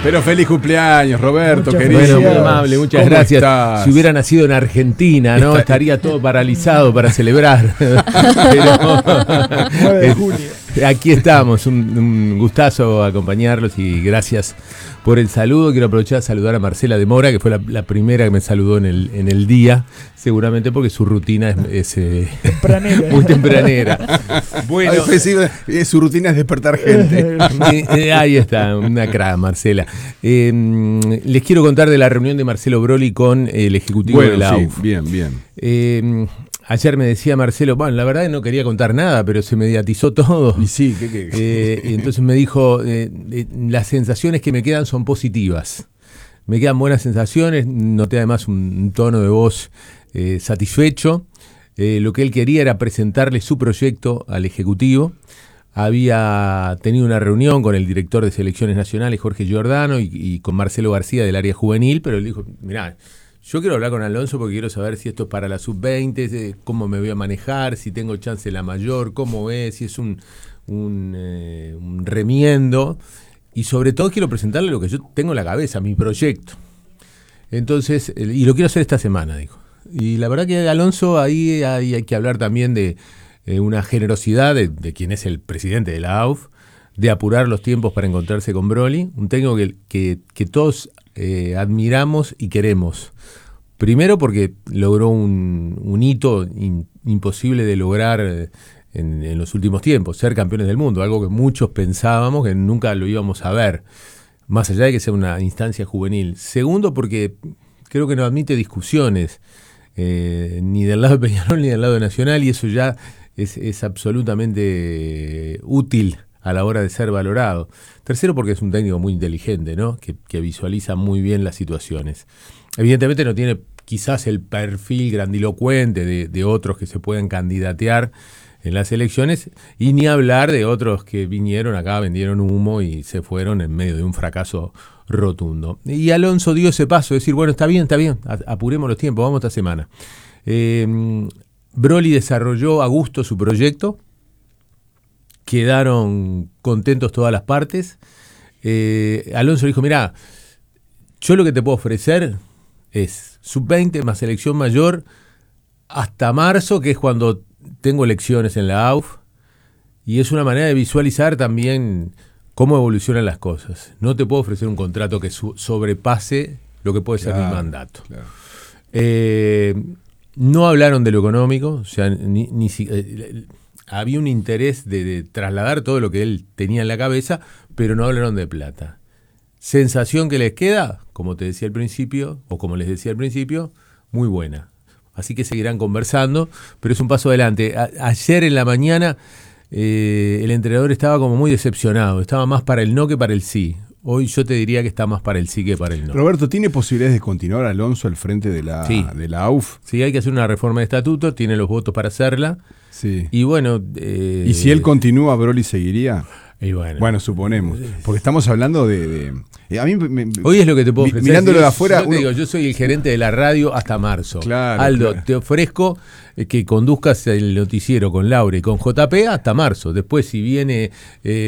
Pero feliz cumpleaños, Roberto, Muchas querido. felicidades. Bueno, muy amable, muchas ¿Cómo gracias. estás? Si hubiera nacido en Argentina, ¿no? Estaría todo paralizado para celebrar. Pero 9 de julio. aquí estamos, un gustazo acompañarlos y gracias por el saludo. Quiero aprovechar a saludar a Marcela de Mora, que fue la primera que me saludó en el día, seguramente porque su rutina es Tempranera. muy tempranera. Bueno, Su rutina es despertar gente. ahí está, una crack, Marcela. Les quiero contar de la reunión de Marcelo Broli con el ejecutivo de la AUF. Bien, bien. Ayer me decía Marcelo, bueno, la verdad no quería contar nada, pero se mediatizó todo. Y sí, Y entonces me dijo, las sensaciones que me quedan son positivas. Me quedan buenas sensaciones, noté además un tono de voz satisfecho. Lo que él quería era presentarle su proyecto al Ejecutivo. Había tenido una reunión con el director de Selecciones Nacionales, Jorge Giordano, y con Marcelo García del área juvenil, pero él dijo, mirá, yo quiero hablar con Alonso porque quiero saber si esto es para la sub-20, cómo me voy a manejar, si tengo chance en la mayor, cómo es, si es un remiendo. Y sobre todo quiero presentarle lo que yo tengo en la cabeza, mi proyecto. Entonces, y lo quiero hacer esta semana, dijo. Y la verdad que Alonso, ahí hay que hablar también de una generosidad de quien es el presidente de la AUF, de apurar los tiempos para encontrarse con Broli, un técnico que todos admiramos y queremos. Primero porque logró un hito imposible de lograr en los últimos tiempos, ser campeones del mundo, algo que muchos pensábamos que nunca lo íbamos a ver, más allá de que sea una instancia juvenil. Segundo porque creo que no admite discusiones, ni del lado de Peñarol ni del lado de Nacional, y eso ya es absolutamente útil a la hora de ser valorado. Tercero, porque es un técnico muy inteligente, ¿no? Que visualiza muy bien las situaciones. Evidentemente no tiene quizás el perfil grandilocuente de otros que se pueden candidatear en las elecciones, y ni hablar de otros que vinieron acá, vendieron humo y se fueron en medio de un fracaso rotundo. Y Alonso dio ese paso, de decir, bueno, está bien, apuremos los tiempos, vamos esta semana. Broli desarrolló a gusto su proyecto, quedaron contentos todas las partes. Alonso dijo, mirá, yo lo que te puedo ofrecer es sub-20 más selección mayor hasta marzo, que es cuando tengo elecciones en la AUF, y es una manera de visualizar también cómo evolucionan las cosas. No te puedo ofrecer un contrato que sobrepase lo que puede ser mi mandato. Claro. No hablaron de lo económico, o sea, había un interés de trasladar todo lo que él tenía en la cabeza, pero no hablaron de plata. Sensación que les queda, como te decía al principio, o como les decía al principio, muy buena. Así que seguirán conversando, pero es un paso adelante. Ayer en la mañana el entrenador estaba como muy decepcionado, estaba más para el no que para el sí. Hoy yo te diría que está más para el sí que para el no. Roberto, ¿tiene posibilidades de continuar Alonso al frente de la AUF? Sí, hay que hacer una reforma de estatuto, tiene los votos para hacerla. Sí. Y bueno... ¿Y si él continúa, Broli seguiría? Y bueno, suponemos. Porque estamos hablando de a mí hoy es lo que te puedo ofrecer. Mirándolo de afuera... Yo te digo, yo soy el gerente de la radio hasta marzo. Claro, Aldo, claro. te ofrezco que conduzcas el noticiero con Laura y con JP hasta marzo. Después, si viene...